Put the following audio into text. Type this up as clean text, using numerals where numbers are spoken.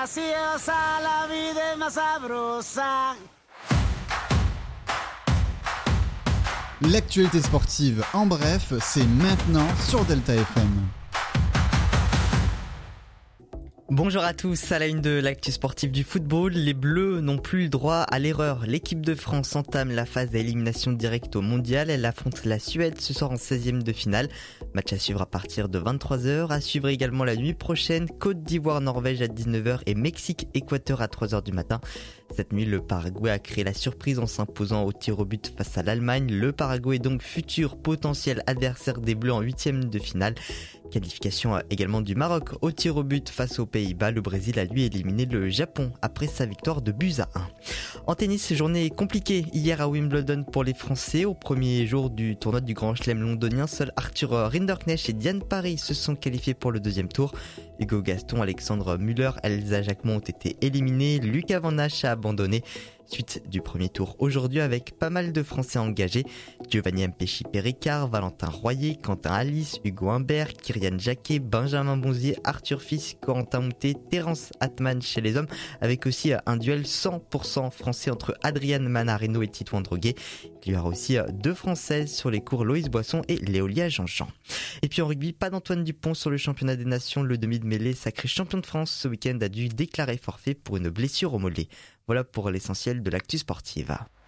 graciosa, la vida es más sabrosa. L'actualité sportive en bref, c'est maintenant sur Delta FM. Bonjour à tous, à la une de l'actu sportive du football, les Bleus n'ont plus le droit à l'erreur. L'équipe de France entame la phase d'élimination directe au mondial. Elle affronte la Suède ce soir en 16e de finale. Match à suivre à partir de 23h. À suivre également la nuit prochaine, Côte d'Ivoire-Norvège à 19h et Mexique-Équateur à 3h du matin. Cette nuit, le Paraguay a créé la surprise en s'imposant au tir au but face à l'Allemagne. Le Paraguay est donc futur potentiel adversaire des Bleus en 8e de finale. Qualification également du Maroc au tir au but face aux Pays-Bas. Le Brésil a lui éliminé le Japon après sa victoire de buts à 1. En tennis, journée compliquée hier à Wimbledon pour les Français. Au premier jour du tournoi du Grand Chelem londonien, seuls Arthur Rinderknecht et Diane Parry se sont qualifiés pour le deuxième tour. Hugo Gaston, Alexandre Müller, Elsa Jacquemont ont été éliminés. Lucas Van Ness a abandonné. Suite du premier tour aujourd'hui avec pas mal de Français engagés. Giovanni Mpéchi-Péricard, Valentin Royer, Quentin Alice, Hugo Humbert, Kyrian Jacquet, Benjamin Bonzier, Arthur Fils, Corentin Moutet, Terence Atman chez les hommes, avec aussi un duel 100% français entre Adriane Manarino et Tito Androguet. Il y aura aussi deux Françaises sur les cours, Loïs Boisson et Léolia Jean-Jean. Et puis en rugby, pas d'Antoine Dupont sur le championnat des nations. Le demi de mêlée, sacré champion de France ce week-end, a dû déclarer forfait pour une blessure au mollet. Voilà pour l'essentiel de l'actu sportive.